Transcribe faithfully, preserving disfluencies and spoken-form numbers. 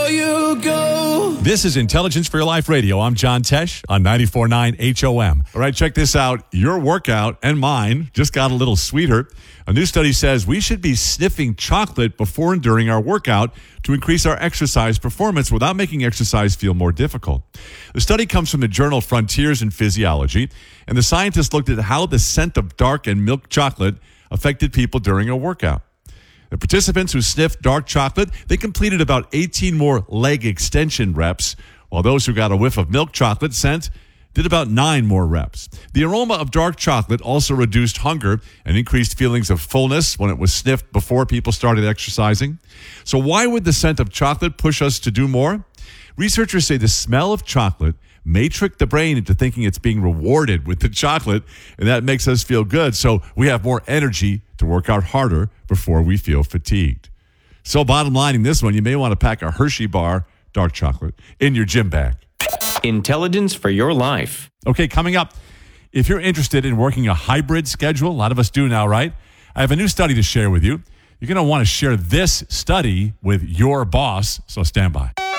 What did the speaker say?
you go. This is Intelligence for Your Life Radio. I'm John Tesh on ninety-four point nine H O M. All right, check this out. Your workout and mine just got a little sweeter. A new study says we should be sniffing chocolate before and during our workout to increase our exercise performance without making exercise feel more difficult. The study comes from the journal Frontiers in Physiology, and the scientists looked at how the scent of dark and milk chocolate affected people during a workout. The participants who sniffed dark chocolate, they completed about eighteen more leg extension reps, while those who got a whiff of milk chocolate scent did about nine more reps. The aroma of dark chocolate also reduced hunger and increased feelings of fullness when it was sniffed before people started exercising. So why would the scent of chocolate push us to do more? Researchers say the smell of chocolate may trick the brain into thinking it's being rewarded with the chocolate, and that makes us feel good. So we have more energy to work out harder before we feel fatigued. So bottom line in this one, you may want to pack a Hershey bar, dark chocolate, in your gym bag. Intelligence for your life. Okay, coming up, if you're interested in working a hybrid schedule, a lot of us do now, right? I have a new study to share with you. You're going to want to share this study with your boss, so stand by.